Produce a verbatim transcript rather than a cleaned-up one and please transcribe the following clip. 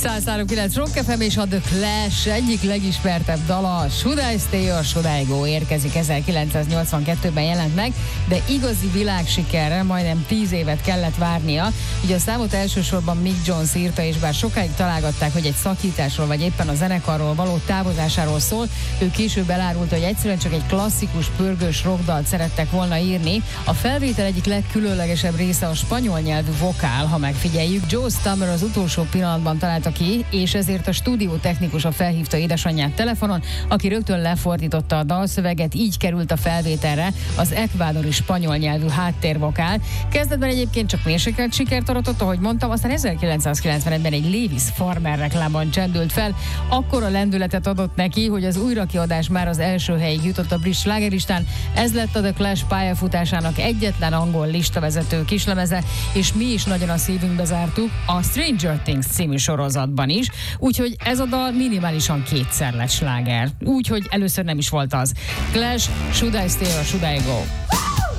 száz három kilenc Rock ef em és a The Clash egyik legismertebb dala, Should I Stay or Should I Go érkezik, ezerkilencszáznyolcvankettőben jelent meg, de igazi világsikerre majdnem tíz évet kellett várnia. Ugye a számot elsősorban Mick Jones írta, és bár sokáig találgatták, hogy egy szakításról vagy éppen a zenekarról való távozásáról szól, ő később elárulta, hogy egyszerűen csak egy klasszikus, pörgős rockdalt szerettek volna írni. A felvétel egyik legkülönlegesebb része a spanyol nyelvű vokál, ha megfigyeljük. Joe Stummer az utolsó pillanatban találta ki, és ezért a stúdió technikusa felhívta édesanyját telefonon, aki rögtön lefordította a dalszöveget, így került a felvételre az ekvádori spanyol nyelvű háttérvokál. Kezdetben egyébként csak mérsékelt sikert aratott, ahogy mondtam, aztán ezerkilencszázkilencvenegyben egy Levi's Farmer reklámban csendült fel. Akkora lendületet adott neki, hogy az újrakiadás már az első helyig jutott a brit slágerlistán. Ez lett a The Clash pályafutásának egyetlen angol listavezető kislemeze, és mi is nagyon a szívünkbe zártuk a Stranger Things című sorozatban is, úgyhogy ez a dal minimálisan kétszer lett sláger. Úgyhogy először nem is volt az. Clash, Should I Stay or Should I Go?